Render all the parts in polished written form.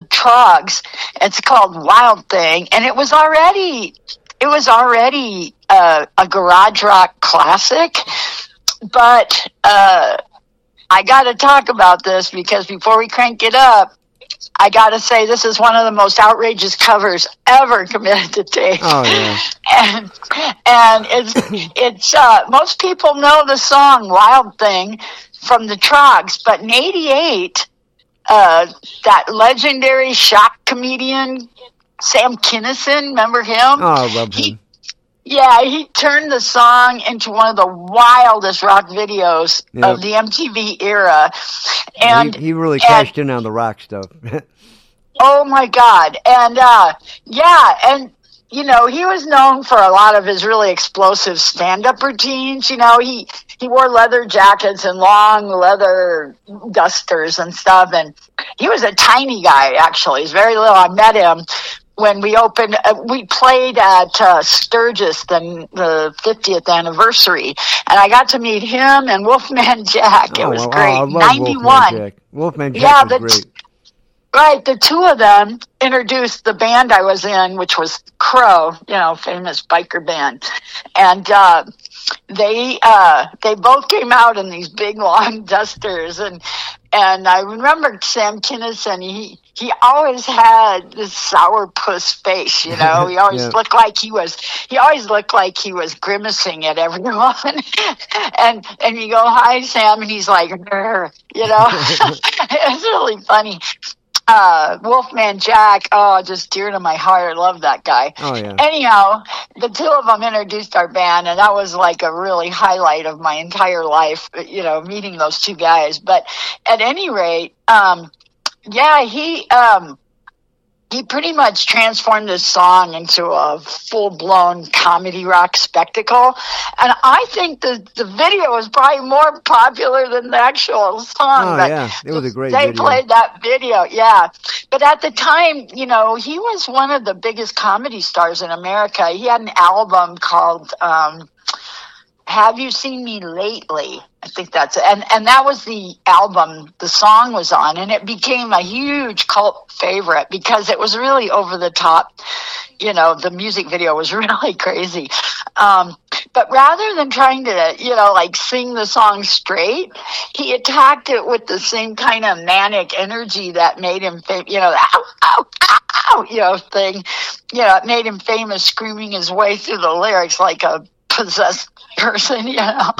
Trogs. It's called Wild Thing, and it was already a garage rock classic. But I got to talk about this because before we crank it up, I got to say this is one of the most outrageous covers ever committed to tape. Oh yeah. And it's most people know the song Wild Thing from the Trogs, but in '88, that legendary shock comedian Sam Kinison, remember him? Oh, I love him. He turned the song into one of the wildest rock videos of the MTV era. And he really cashed in on the rock stuff. Oh my God. And and you know, he was known for a lot of his really explosive stand-up routines. You know, he wore leather jackets and long leather dusters and stuff, and he was a tiny guy, actually. He's very little. I met him when we opened, we played at Sturgis, the 50th anniversary, and I got to meet him and Wolfman Jack. It was great. I love 91. Wolfman Jack. Wolfman Jack was great. Right, the two of them introduced the band I was in, which was Crow, you know, famous biker band, and they both came out in these big long dusters, and I remember Sam Kinison. He always had this sourpuss face, you know. He always looked like he was grimacing at everyone, and you go, "Hi, Sam," and he's like, "Grr," you know. It's really funny. Wolfman Jack, just dear to my heart. I love that guy. Oh, yeah. Anyhow, the two of them introduced our band, and that was like a really highlight of my entire life, you know, meeting those two guys. But at any rate, he pretty much transformed this song into a full-blown comedy rock spectacle. And I think the video is probably more popular than the actual song. Oh, yeah. It was a great video. They played that video, yeah. But at the time, you know, he was one of the biggest comedy stars in America. He had an album called Have You Seen Me Lately? I think that's it. And that was the album the song was on, and it became a huge cult favorite because it was really over the top. You know, the music video was really crazy. But rather than trying to, you know, like sing the song straight, he attacked it with the same kind of manic energy that made him, you know, ow, ow, ow, ow, you know, thing. You know, it made him famous, screaming his way through the lyrics like a possessed person, you know,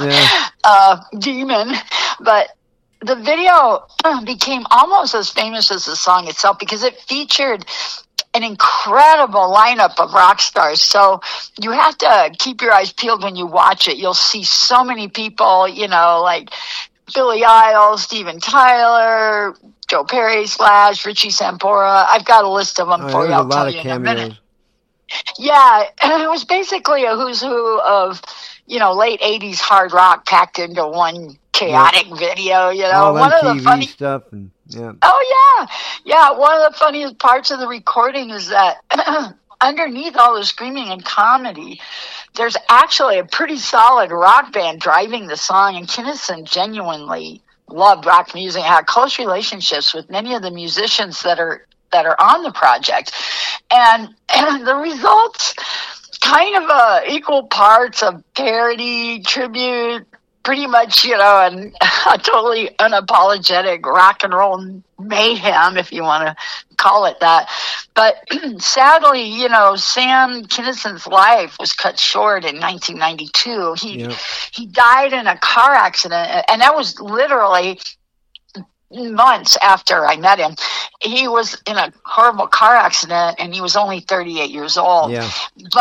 demon. But the video became almost as famous as the song itself because it featured an incredible lineup of rock stars. So you have to keep your eyes peeled when you watch it. You'll see so many people, you know, like Billy Idol, Steven Tyler, Joe Perry, Slash, Richie Sambora. I've got a list of them for you. I'll tell you in a minute. Yeah, and it was basically a who's who of, you know, late 80s hard rock packed into one chaotic video, you know. All one of the funny stuff and yeah. Oh yeah. One of the funniest parts of the recording is that underneath all the screaming and comedy, there's actually a pretty solid rock band driving the song, and Kinison genuinely loved rock music, had close relationships with many of the musicians that are on the project, and the results kind of equal parts of parody, tribute, pretty much, you know, and a totally unapologetic rock and roll mayhem, if you want to call it that. But sadly, you know, Sam Kinison's life was cut short in 1992. He died in a car accident, and that was literally months after I met him. He was in a horrible car accident, and he was only 38 years old. Yeah.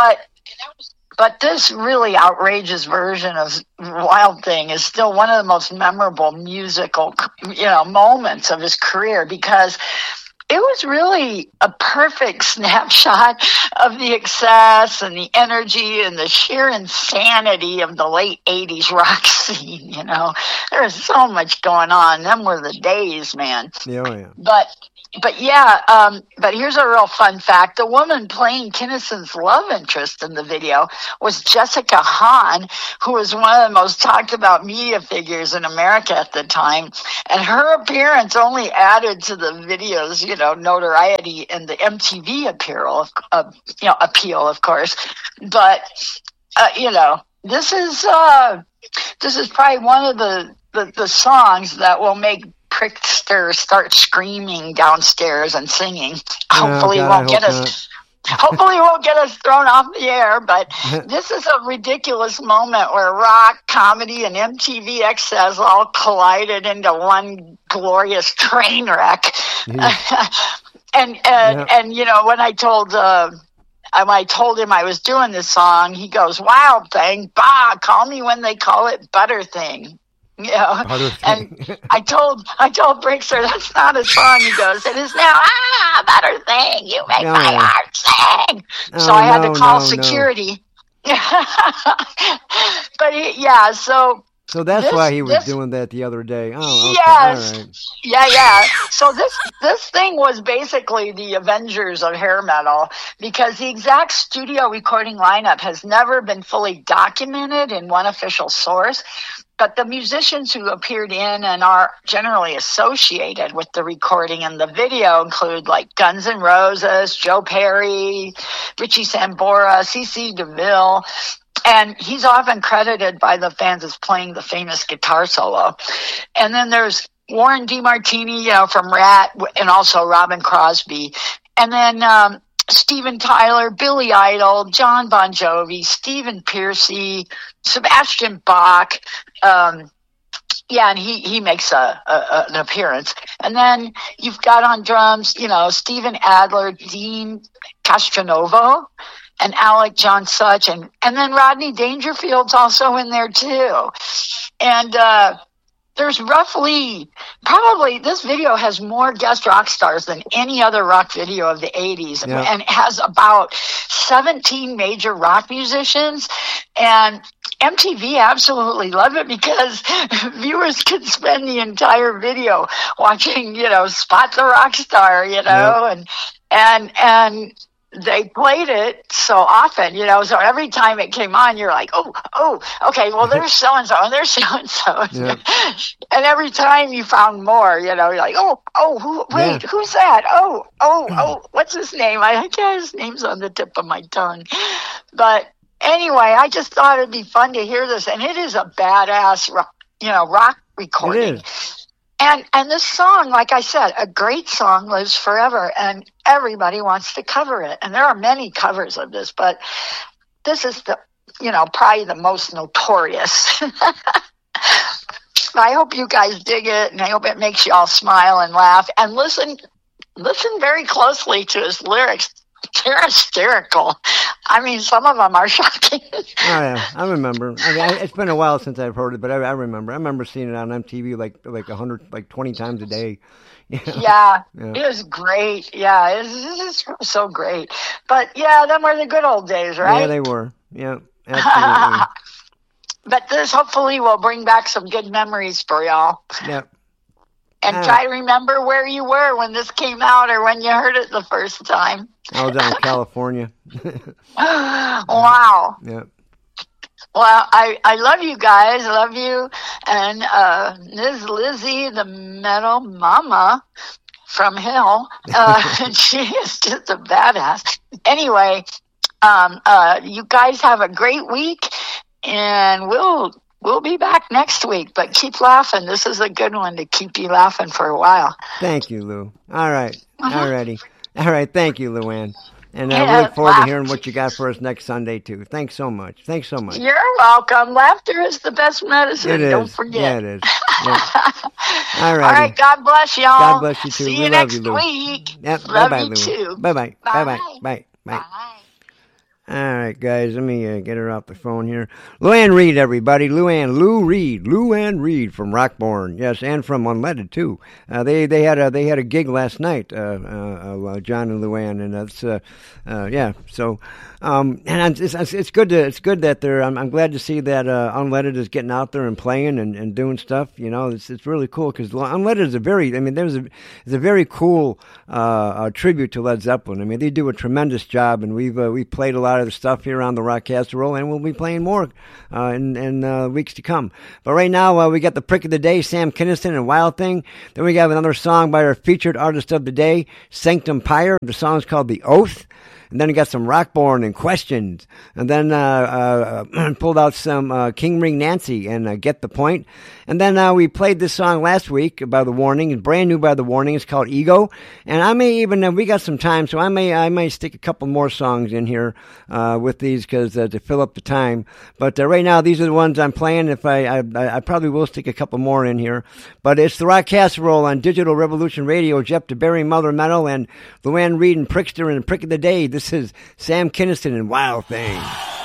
But this really outrageous version of Wild Thing is still one of the most memorable musical, you know, moments of his career, because it was really a perfect snapshot of the excess and the energy and the sheer insanity of the late 80s rock scene, you know. There was so much going on. Them were the days, man. Yeah, oh yeah. But But yeah, but here's a real fun fact. The woman playing Kinnison's love interest in the video was Jessica Hahn, who was one of the most talked about media figures in America at the time. And her appearance only added to the video's, notoriety and the MTV appeal, of course. But, this is probably one of the songs that will make Prickster start screaming downstairs and singing. Hopefully won't get us thrown off the air, but this is a ridiculous moment where rock, comedy, and MTV excess all collided into one glorious train wreck. And when I told him I was doing this song, he goes, "Wild Thing, bah, call me when they call it Butter Thing." And I told Brickster that's not a song. He goes, "It is now. Butter Thing, you make my heart sing." So I had to call security. But So that's why he was doing that the other day. Oh, okay. Yes. All right. Yeah. So this thing was basically the Avengers of hair metal, because the exact studio recording lineup has never been fully documented in one official source. But the musicians who appeared in and are generally associated with the recording and the video include like Guns N' Roses, Joe Perry, Richie Sambora, CeCe DeVille. And he's often credited by the fans as playing the famous guitar solo. And then there's Warren DeMartini, from Rat, and also Robin Crosby. And then Steven Tyler, Billy Idol, John Bon Jovi, Stephen Pearcy, Sebastian Bach. And he makes an appearance. And then you've got on drums, Steven Adler, Dean Castronovo, and Alec John Such, and then Rodney Dangerfield's also in there too. And there's probably this video has more guest rock stars than any other rock video of the 80s, and it has about 17 major rock musicians. And MTV absolutely loved it because viewers could spend the entire video watching, Spot the Rock Star, and they played it so often, so every time it came on, you're like, oh, okay, well, there's so-and-so, and there's so-and-so. Yeah. And every time you found more, you're like, who's that? Oh, what's his name? I can't, his name's on the tip of my tongue. But anyway, I just thought it'd be fun to hear this, and it is a badass rock recording. It is. And this song, like I said, a great song lives forever, and everybody wants to cover it. And there are many covers of this, but this is probably the most notorious. I hope you guys dig it, and I hope it makes you all smile and laugh. And listen very closely to his lyrics. They're hysterical. I mean, some of them are shocking. Oh, yeah. I remember. It's been a while since I've heard it, but I remember. I remember seeing it on MTV like 20 times a day. Yeah. It was great. Yeah, it's so great. But, them were the good old days, right? Yeah, they were. Yeah, absolutely. But this hopefully will bring back some good memories for y'all. Yep. And try to remember where you were when this came out or when you heard it the first time. I was out in California. Wow. Yeah. Well, I love you guys. I love you. And Ms. Lizzie, the metal mama from hell, she is just a badass. Anyway, you guys have a great week, and we'll be back next week, but keep laughing. This is a good one to keep you laughing for a while. Thank you, Lou. All right. Alrighty. All right. Thank you, Luann. And we look forward to hearing what you got for us next Sunday, too. Thanks so much. You're welcome. Laughter is the best medicine. It is. Don't forget. Yeah, it is. Yeah. All right. God bless y'all. God bless you, too. See we you love next you, Lou. week. Yep. Love Bye-bye, you, Lou. too. Bye-bye. Bye. Bye-bye. Bye. Bye. Bye. All right, guys, let me get her off the phone here. Luann Reed, everybody. Lou Reed from Rockborn, yes, and from Unleaded too. They had a gig last night, John and Luann, and that's yeah. So, and it's good that they're. I'm glad to see that Unleaded is getting out there and playing and doing stuff. You know, it's really cool because Unleaded is it's a very cool tribute to Led Zeppelin. I mean, they do a tremendous job, and we've played a lot of the stuff here on the Rock Casserole, and we'll be playing more in weeks to come. But right now, we got the Prick of the Day, Sam Kinison and Wild Thing. Then we got another song by our featured artist of the day, Sanctum Pyre. The song's called The Oath. And then we got some Rockborn and Questions. And then pulled out some King Ring Nancy and Get the Point. And then we played this song last week by The Warning. It's brand new by The Warning. It's called Ego. And I may even, we got some time, so I may stick a couple more songs in here with these because to fill up the time. But right now, these are the ones I'm playing. If I probably will stick a couple more in here. But it's the Rock Casserole on Digital Revolution Radio. Jeff DeBerry, Mother Metal, and Luann Reed and Prickster and Prick of the Day. This is Sam Kinison and Wild Thing.